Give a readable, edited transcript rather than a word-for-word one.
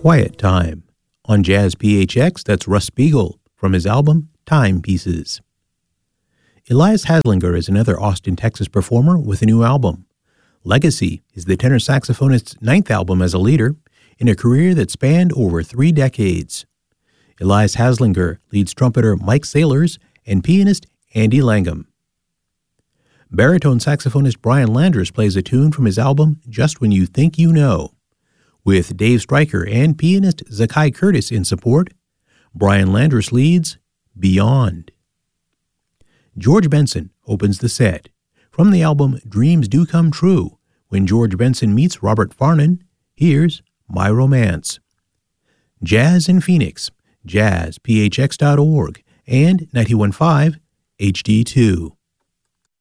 Quiet Time. On Jazz PHX, that's Russ Spiegel from his album Timepieces. Elias Haslinger is another Austin, Texas performer with a new album. Legacy is the tenor saxophonist's 9th album as a leader in a career that spanned over 3 decades. Elias Haslinger leads trumpeter Mike Saylors and pianist Andy Langham. Baritone saxophonist Brian Landers plays a tune from his album Just When You Think You Know. With Dave Stryker and pianist Zakai Curtis in support, Brian Landers leads Beyond. George Benson opens the set. From the album Dreams Do Come True, when George Benson meets Robert Farnon, here's My Romance. Jazz in Phoenix, jazzphx.org, and 91.5 HD2.